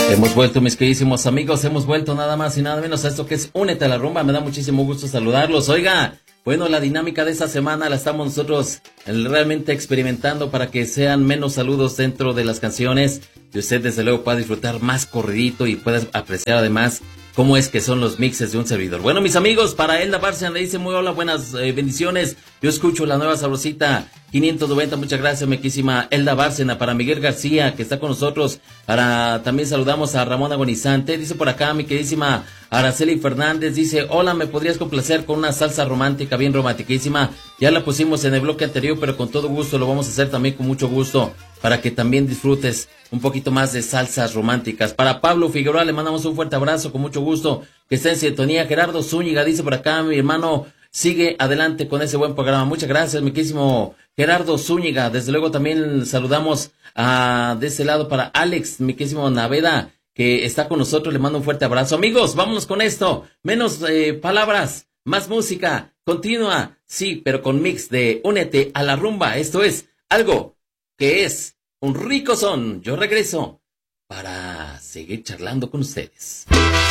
Hemos vuelto, mis queridísimos amigos, hemos vuelto nada más y nada menos a esto que es Únete a la Rumba. Me da muchísimo gusto saludarlos. Oiga, bueno, la dinámica de esta semana la estamos nosotros realmente experimentando para que sean menos saludos dentro de las canciones y usted desde luego pueda disfrutar más corridito y pueda apreciar además cómo es que son los mixes de un servidor. Bueno, mis amigos, para Elda Bárcena le dice muy hola, buenas bendiciones. Yo escucho la nueva sabrosita 590, muchas gracias, mequísima Elda Bárcena. Para Miguel García, que está con nosotros. También saludamos a Ramón Agonizante. Dice por acá mi queridísima Araceli Fernández, dice, hola, ¿me podrías complacer con una salsa romántica, bien romantiquísima? Ya la pusimos en el bloque anterior, pero con todo gusto lo vamos a hacer también con mucho gusto, para que también disfrutes un poquito más de salsas románticas. Para Pablo Figueroa le mandamos un fuerte abrazo, con mucho gusto, que está en sintonía. Gerardo Zúñiga dice por acá, mi hermano, sigue adelante con ese buen programa. Muchas gracias, mi queridísimo Gerardo Zúñiga. Desde luego también saludamos de ese lado para Alex, mi queridísimo Naveda, que está con nosotros. Le mando un fuerte abrazo. Amigos, vámonos con esto. Menos palabras, más música. Continúa, sí, pero con mix de Únete a la Rumba. Esto es algo que es un rico son. Yo regreso para seguir charlando con ustedes.